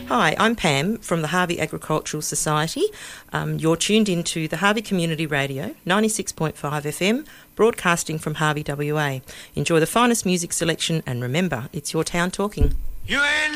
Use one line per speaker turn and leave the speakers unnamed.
Hi, I'm Pam from the Harvey Agricultural Society. You're tuned into the Harvey Community Radio, 96.5 FM, broadcasting from Harvey, WA. Enjoy the finest music selection and remember, it's your town talking.
You ain't